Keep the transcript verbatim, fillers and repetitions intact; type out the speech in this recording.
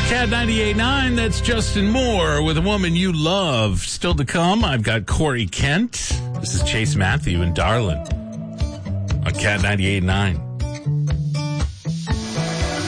Cat ninety-eight point nine, that's Justin Moore with A Woman You Love. Still to come, I've got Corey Kent. This is Chase Matthew and Darlin on Cat ninety-eight point nine.